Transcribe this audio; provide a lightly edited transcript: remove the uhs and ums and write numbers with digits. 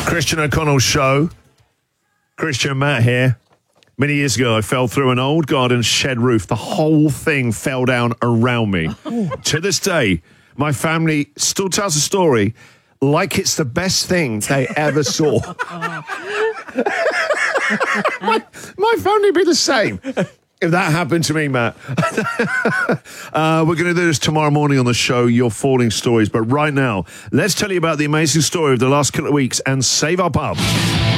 Christian O'Connell Show. Christian and Matt here. Many years ago, I fell through an old garden shed roof. The whole thing fell down around me. To this day, my family still tells the story like it's the best thing they ever saw. my family would be the same if that happened to me, Matt. We're going to do this tomorrow morning on the show, Your Falling Stories. But right now, let's tell you about the amazing story of the last couple of weeks and save our pub.